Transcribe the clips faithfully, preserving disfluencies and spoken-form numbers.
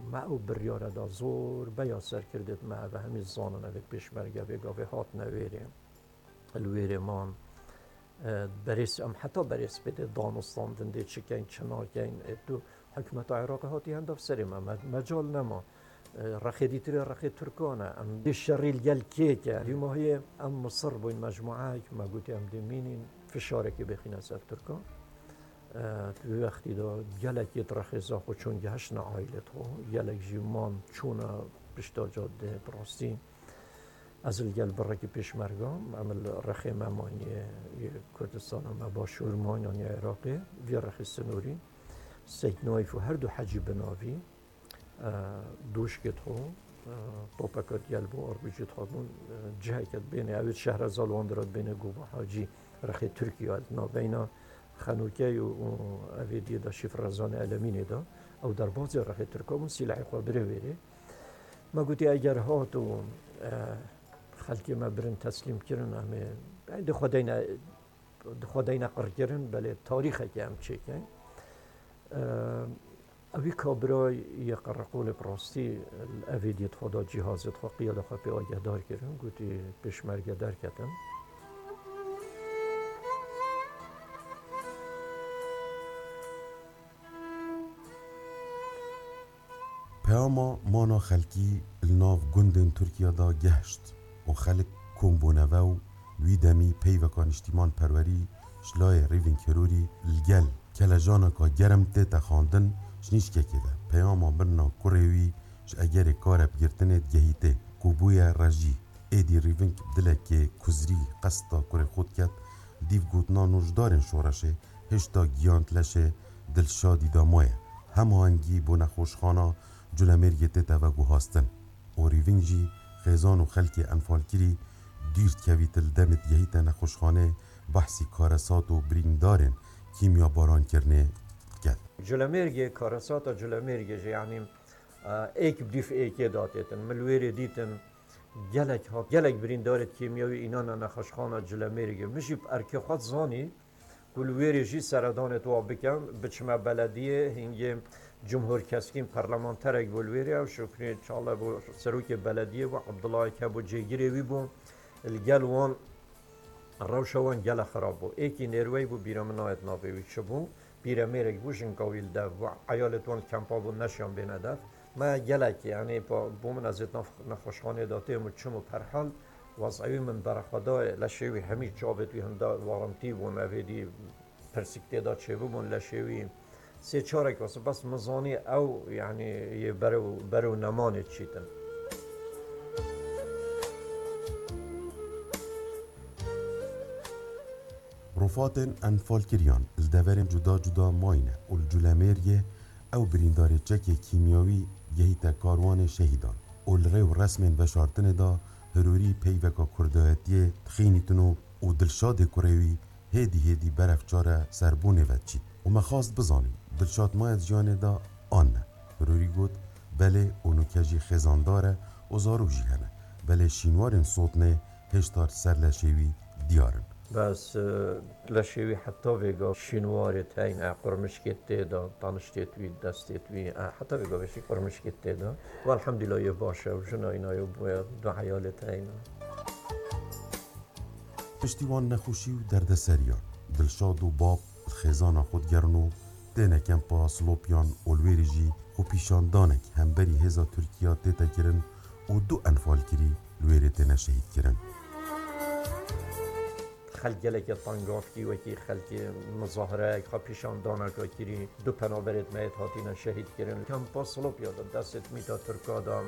ما او بریاره دا زور بیا سر کردید ما و همین زانه نوید پیشمرگه بگا و هات نویره الویره مان برس ام حتی برس بده دانستان دنده چکین چناکین تو حکمت عراق هاتی هند افسری ما مجال نما رخیدی تری رخید ترکانه ام دی شریل گل کیکه دی ماهی ام مصر بوین مجموعه که ما گوتی ام دیمینین فشاره که بخینه سر ترکان تو وقتی دا گلک یه رخیزا خود چون گهش نه عائلت ها گلک جیمان چونه پشتا جاده براستی از الگل برکی پیشمرگام عمل رخی ممانی کردستان ما با شورمان یا عراقی وی رخی سنوری سید نایف و هر دو حجی بناوی دوش کت ها طوپکات گل بو آربیجت ها بون جه کت بین اوید شهر زالوان درد بین گوبا حاجی رخی ترکیه النا بینا خانوکه و اویدی دا شفر رزان علمینی دا او در بازی رخی ترکامون سلاحی خواه بره ویره ما گوتی اگر هات و خلقی ما برن تسلیم کرن همه ده خداینا ده خداینا قرار کرن بله تاریخی که هم چه کن اوی کابرای یک قرقول براستی اویدیت خدا جهازت خدا قیاده خدا پی آگه دار کرن گوتی پیشمرگه در کتن پیاما مانا خلکی الناف گندن ترکیه دا گهشت و خلق کمبونوه و ویدمی پیوکان اشتیمان پروری شلای ریوین کروری الگل کلجانا که گرم تیتا خاندن شنیش که کده پیاما برنا کوریوی ش اگر کار بگرتنت گهیته کوبوی رجی ایدی ریوین بدله که کزری قصدا کوری خود کد دیو گوتنا نوشدارن شورشه هشتا گیانت لشه دلشادی دامایه هماهنگی بو نخوشخانا جلمرگی تیتا و گوهاستن و ریوین جی خیزان و خلکی انفالکری دیرت کویت الدمت گهیتا نخوشخانه بحثی کارسات و بریندارن کیمیا باران کرنه کرد. جلمرگی کارسات و جلمرگی یعنی ایک بدیف ایکی داتیتن ملویری دیتن گلک ها گلک بریندارت کیمیاوی اینانا نخوشخانه جلمرگی مشیب ارکی خود زانی کلویری جی سردان تو بکم بچما بلدیه هنگی جمهور کسکین پارلمانترک بولویری او شکری چاله بو سروک بلدیه و عبدالله کبو جیگیری وی بو الگلوان روشوان گل خراب بو ایکی نیروی بو بیرامنایت نابیوی چه بو بیرامرک بو جنکاویل ده و عیالتوان کمپا بو نشیان بینه ده ما گلک یعنی بو من از نخوشخانه داته مو چمو پرحال وضعی من برخدای لشوی همی جابت وی هندا وارنتی بو نویدی پرسیکتی دا چه بو من لشوی سه چارک واسه بس مزانی او یعنی یه برو برو نمانت چیتن رفاتن انفال کریان الدورن جدا جدا ماینه والجلاميريه او بریندار چک کیمیاوی یهیتا کاروان شهیدان اولره و رسم بشارتن دا هروری پیوکا کردایتی تخینیتنو و دلشاد کوریوی هیدی هیدی برفچاره سربونه وچید و مخواست بزانیم دلشاد مایت جانه دا آنه هروری گود بله اونو کجی خزانداره و زارو جیهنه بله شینوارن صوتنه هشتار سرلشوی دیارن بس لشوی حتی ویگا شینواری تاین قرمش کته دا تانشتیت وی دستیت وی حتی ویگا بشی قرمش کته دا و الحمدلله یه باشه و جنا اینای باید دو حیال تاین پشتیوان نخوشی و درد سریان دلشاد و باب خزان خود گرنو دینه کمپا سلوپیان اولویری جی خو پیشان دانک همبری هزا ترکیه تیتا کرن و دو انفال کری لویری تینا شهید کرن خلق گلک تانگاف کی و کی خلق مظاهره خا پیشان دانا کری دو پنابرت میت هاتینا شهید کردن کمپا سلوپیا دستت میتا ترکادا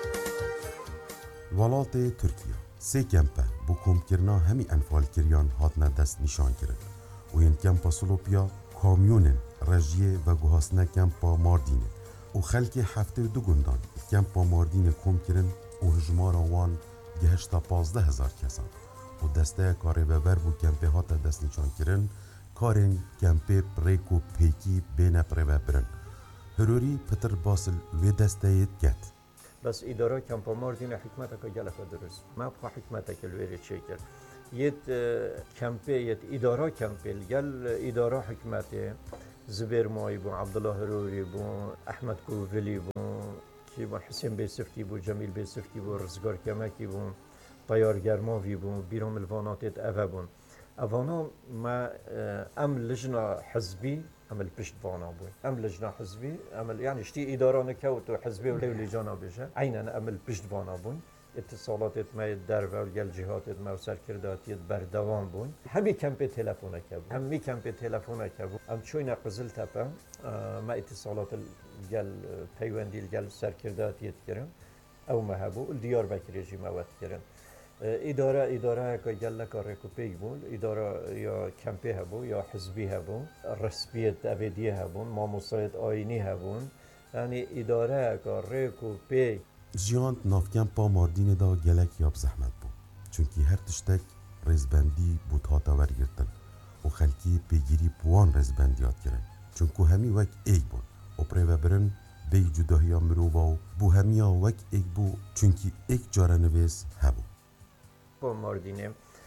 ولات ترکیه سه کمپا بو کم کرنا همی انفال کریان هاتنا دست نشان کرن و این کمپا سلوپیا کامیونن رجیه و گوهاسنا کمپا ماردینه و خلق هفته دو گندان کمپا ماردینه کم کرن و هجمار وان گهشتا پازده هزار کسان و دسته کاری ببر بو کمپی هاتا دست نشان کرن کارین کمپی پریکو پیکی بین پری ببرن هروری پتر باسل و دسته اید گت بس اداره کمپا ماردین حکمت که گلک درست ما بخوا حکمت که لویری چه کرد یت کمپی یت اداره کمپی گل اداره حکمت زبیر مای بو عبدالله هروری بو احمد کوویلی بو کی با حسین بیسفتی بو جمیل بیسفتی بو رزگار کمکی بو طیار گرماوی بو بیرام الواناتت اوه بون اوانا ما ام لجنه حزبی عمل پشت وانا بوي ام لجنه حزبي عمل يعني اشتي اداره نكوت حزبي ولا لجنه بيجا عينا عمل پشت وانا بوي اتصالات ما در و گل جهات ما سرکرداتی بردوام بون همی کمپ تلفن کبو همی کمپ تلفن کبو ام چوین قزل تپه ما اتصالات گل پیوندی گل سرکرداتی کرم او ما هبو دیار بکری جی مواد کرم اداره اداره که گل کار کوپی بون اداره یا کمپی هبو یا حزبی هبو رسمیت ابدی هبون ما مصاید آینی هبون یعنی اداره کار کوپی جیان نافکمپا ماردین دا گلک یاب زحمت بو چونکی هر تشتک رزبندی بود هاتا ورگرتن و خلکی پیگیری پوان رزبندیات کرن چونکو همی وک ایک بون و پریو برن بی جداهی مروبا و بو همی وک ایک بو چونکی ایک جاره نویس هبو با ماردینه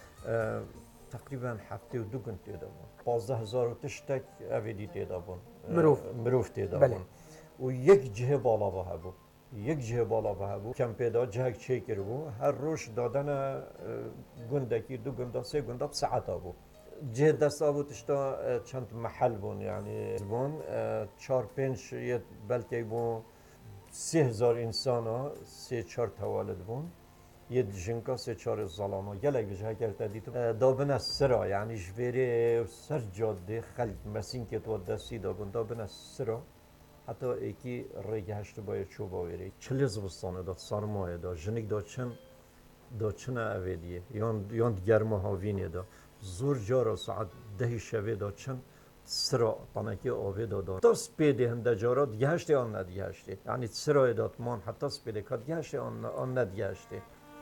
تقریبا هفته و دو گنت تیدا بون پازده هزار تشتک اویدی تیدا بون مروف مروف تیدا بله. بون و یک جه بالا با هبو یک جه بالا به هبو کمپی دا جهک چه کربو هر روش دادن گندکی دو گنده سه گنده ساعت بو جه دست آبو تشتا چند محل بون یعنی بون چار پنج یه بلکه بون سه هزار انسان ها سه چار توالد بون یه جنکا سه چار ظلام ها گلک بجه کرده دیتو دابن از سرا یعنی جویره سر جاده خلق مسین که تو دستی دابن دابن از سرا حتی ایکی ریگه هشت باید چوب آوری چلی زبستانه داد سرمایه داد جنگ داد چن داد چنه اویدیه یان یان گرما هاوینه داد زور جارا ساعت دهی شوه داد چن سرا تنکی آوی داد تا سپیده هنده جارا دیگه هشته آن ندیگه هشته یعنی سرای داد مان حتی سپیده که دیگه هشته آن, آن ندیگه هشته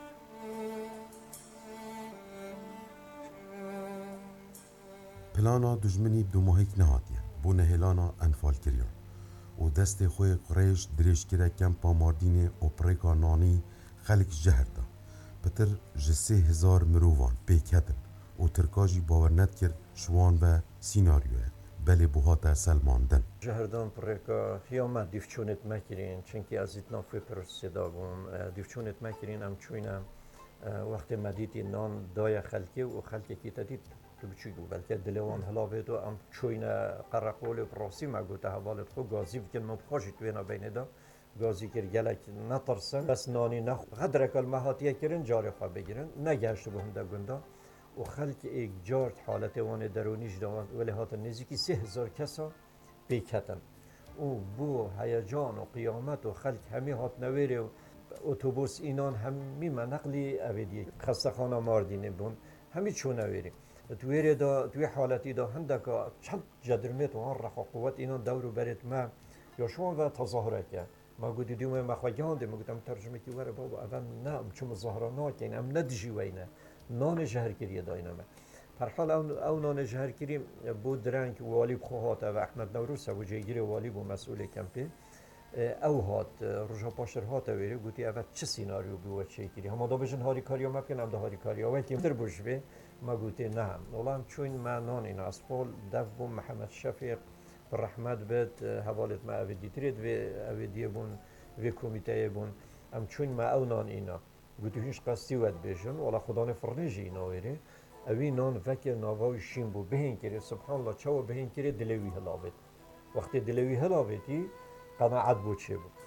پلانا دجمنی دو ماهیک نهاتیه بو نهلانا انفال کریان و دست خوی قریش دریش کرده کمپا ماردین اپریکا نانی خلق جهر دا پتر جسه هزار مروان پیکتن و ترکاجی باور ند کرد شوان و سیناریوه بله بوهات سلماندن جهردان پریکا هیاما دیفچونت مکرین چنکی از ایتنا فی پرسیدا بون دیفچونت مکرین ام چوینم وقت مدیتی نان دای خلکی و خلکی کی تدید تو بچیگو بلکه دلوان هلاوه دو ام چوینه قرقول پروسی مگوته حوالت خو گازی بکن مبخاشی توینا بینه دا گازی کر گلک نترسن بس نانی نخ قدرک المهاتیه کرن جاری خواه بگیرن نگهشت بو هنده گنده و خلق ایک جار حالت وان درونیش دوان ولی هات نزدیکی سه هزار کسا پیکتن او بو هیجان و قیامت و خلق همی هات نویره و اتوبوس اینان همی منقلی اویدیه خسته خانه ماردینه بون همی چون نویره توی دا توی حالتی دا هندکا چند جدرمت و آن رخ قوت اینان دورو برید ما یا شما و تظاهره که ما گودی دیوم ما خواهیان دی ما گودم ترجمه کی وره بابا اول نه ام چون مظاهره ناکین ام ندجی وینه نان جهر کریه داینامه پر حال اون اون نان جهر کریم بود رنگ والی بخوات و احمد نوروز و جیگیر والی بو مسئول کمپی او هات رجا پاشر هات ویری گویی اول چه سیناریو بیو چه کری هم دا بجن هاری کاریو ما کنم دا هاری کاریو ولی که در بوجبه ما گویی نه ولام چون ما نان این اسپول دف بو محمد شفیق رحمت بد حوالت ما اویدی ترید و اویدی بون و کمیته بون ام چون ما او نان اینا گویی هیچ قصدی ود بجن ولی خدا نفرنجی اینا ویری اوی نان فکر نوای شیم بو بهین کری سبحان الله چه و بهین کری دلوی هلاوت وقتی دلوی هلاوتی قناعت بود چه بود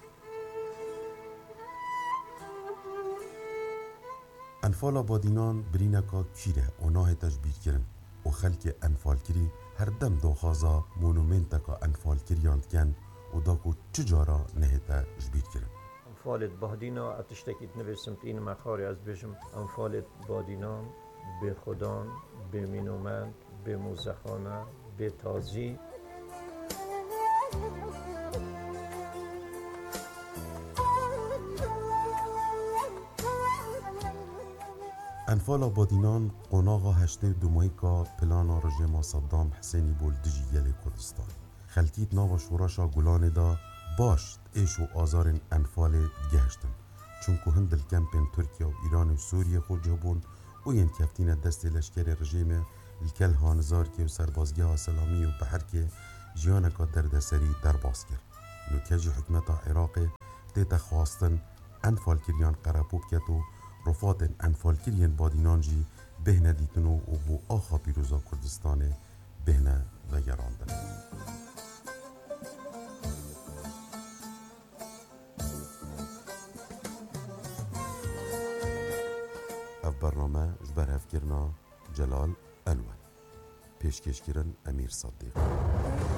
انفال آبادینان برینکا کیره و ناه تجبیر کرن و خلک انفال کری هر دم داخازا مونومنتکا انفال کریاند کن و داکو چجارا نه تجبیر کرن انفالت بادینا اتشتکیت نویسم این مخاری از بشم انفالت بادینان به خدان به مینومند به موزخانه به تازی انفال آبادینان قناغا هشته دو ماهیکا پلانا رژیم صدام حسینی بولدجی گل کردستان خلکیت ناو شوراشا گلان دا باشت ایش و آزار انفال گهشتن چونکو هندل کمپین ترکیه و ایران و سوریه خود جبون و ین کفتین دست لشکر رژیم الکل هانزار که و سربازگه ها سلامی و بحر که جیانکا درد سری در باز کرد نوکج حکمت عراق تێتە خواستن ئەنفالکریان قەرەپۆ بکەت و ڕۆفاتên ئەنفالکریên badînan jî bêhne dîtin û bû axa pîroza Kurdistanê bêhne vegerandin. Ev bername ji ber hevkirina Celal Elwen. Pêşkêşkirin Emîr Saddîq.